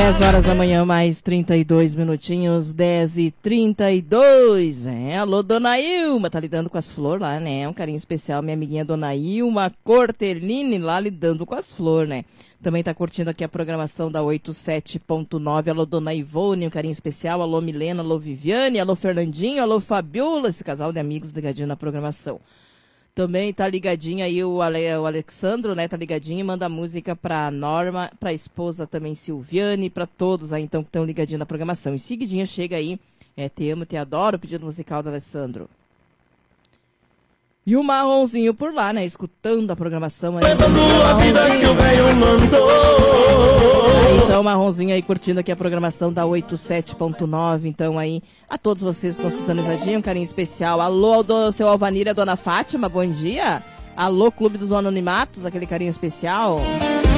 10 horas da manhã, mais 32 minutinhos, 10h32. Alô, Dona Ilma, tá lidando com as flores lá, né? Um carinho especial, minha amiguinha Dona Ilma Cortellini, lá lidando com as flores, né? Também tá curtindo aqui a programação da 87.9. Alô, Dona Ivone, um carinho especial. Alô, Milena, alô, Viviane, alô, Fernandinho, alô, Fabiola, esse casal de amigos ligadinho na programação. Também tá ligadinho aí o Alexandro, né? Tá ligadinho e manda música pra Norma, pra esposa também Silviane, pra todos aí então que estão ligadinho na programação. Em seguidinha chega aí, Te Amo, Te Adoro, o pedido musical do Alessandro. E o Marronzinho por lá, né? Escutando a programação aí. Então, o Marronzinho aí curtindo aqui a programação da 87.9. Então aí, a todos vocês que estão sintonizadinhos, um carinho especial. Alô, seu Alvanir e a Dona Fátima, bom dia. Alô, Clube dos Anonimatos, aquele carinho especial.